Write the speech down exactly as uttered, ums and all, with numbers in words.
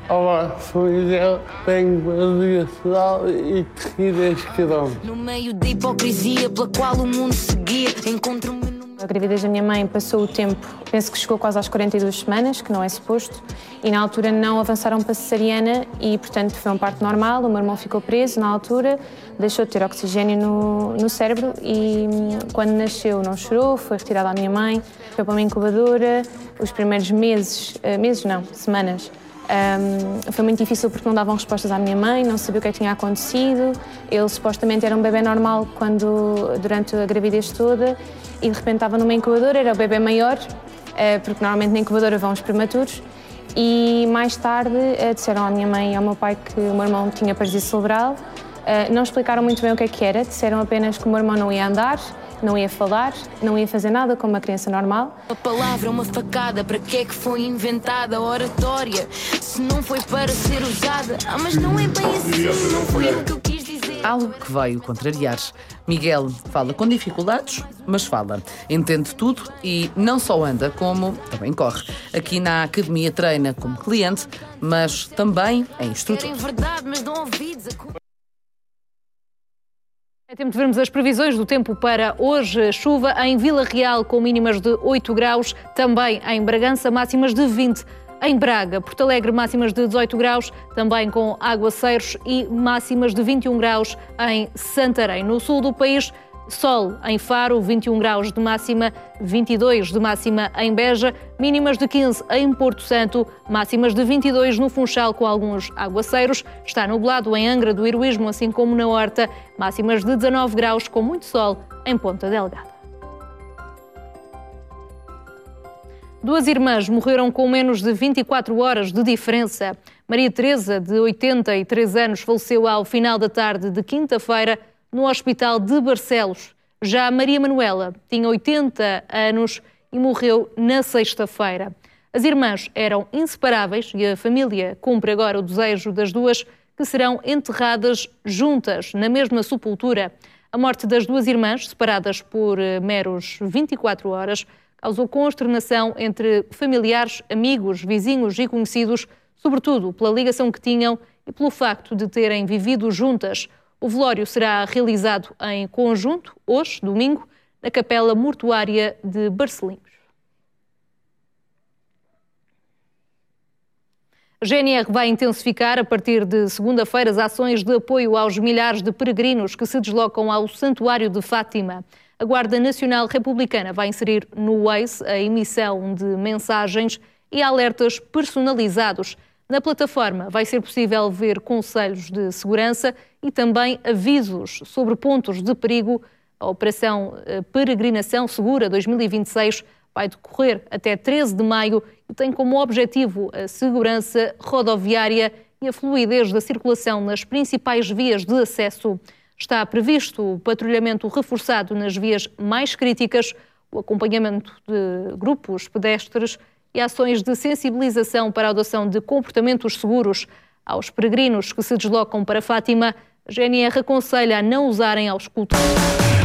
Olá, sou Miguel, tenho barriga geral e três quilómetros. No meio da hipocrisia pela qual o mundo seguia, encontro-me no... A gravidez da minha mãe passou o tempo, penso que chegou quase às quarenta e duas semanas, que não é suposto, e na altura não avançaram para cesariana e, portanto, foi um parto normal. O meu irmão ficou preso na altura, deixou de ter oxigênio no, no cérebro e, quando nasceu, não chorou, foi retirado à minha mãe, foi para uma incubadora. Os primeiros meses, meses não, semanas, Um, foi muito difícil porque não davam respostas à minha mãe, não sabia o que é que tinha acontecido. Ele supostamente era um bebê normal quando, durante a gravidez toda, e de repente estava numa incubadora, era o bebê maior, uh, porque normalmente na incubadora vão os prematuros, e mais tarde uh, disseram à minha mãe e ao meu pai que o meu irmão tinha paralisia cerebral. Uh, não explicaram muito bem o que é que era, disseram apenas que o meu irmão não ia andar, não ia falar, não ia fazer nada como uma criança normal. A palavra, uma facada, para que é que foi inventada a oratória? Se não foi para ser usada, ah, mas não é bem assim, não foi o que eu quis dizer. Algo que veio contrariar. Miguel fala com dificuldades, mas fala. Entende tudo e não só anda, como também corre. Aqui na Academia treina como cliente, mas também é instrutor. Verdade, mas dão ouvidos a... É tempo de vermos as previsões do tempo para hoje. Chuva em Vila Real com mínimas de oito graus, também em Bragança máximas de vinte. Em Braga, Porto Alegre máximas de dezoito graus, também com aguaceiros, e máximas de vinte e um graus em Santarém. No sul do país, sol em Faro, vinte e um graus de máxima, vinte e dois de máxima em Beja, mínimas de quinze em Porto Santo, máximas de vinte e dois no Funchal com alguns aguaceiros. Está nublado em Angra do Heroísmo, assim como na Horta, máximas de dezanove graus com muito sol em Ponta Delgada. Duas irmãs morreram com menos de vinte e quatro horas de diferença. Maria Teresa, de oitenta e três anos, faleceu ao final da tarde de quinta-feira no Hospital de Barcelos. Já Maria Manuela tinha oitenta anos e morreu na sexta-feira. As irmãs eram inseparáveis e a família cumpre agora o desejo das duas, que serão enterradas juntas na mesma sepultura. A morte das duas irmãs, separadas por meros vinte e quatro horas, causou consternação entre familiares, amigos, vizinhos e conhecidos, sobretudo pela ligação que tinham e pelo facto de terem vivido juntas. O velório será realizado em conjunto, hoje, domingo, na Capela Mortuária de Barcelinhos. A G N R vai intensificar, a partir de segunda-feira, as ações de apoio aos milhares de peregrinos que se deslocam ao Santuário de Fátima. A Guarda Nacional Republicana vai inserir no Waze a emissão de mensagens e alertas personalizados. Na plataforma vai ser possível ver conselhos de segurança e também avisos sobre pontos de perigo. A Operação Peregrinação Segura dois mil e vinte e seis vai decorrer até treze de maio e tem como objetivo a segurança rodoviária e a fluidez da circulação nas principais vias de acesso. Está previsto o patrulhamento reforçado nas vias mais críticas, o acompanhamento de grupos pedestres e ações de sensibilização para a adoção de comportamentos seguros. Aos peregrinos que se deslocam para Fátima, a G N R aconselha a não usarem auscultadores.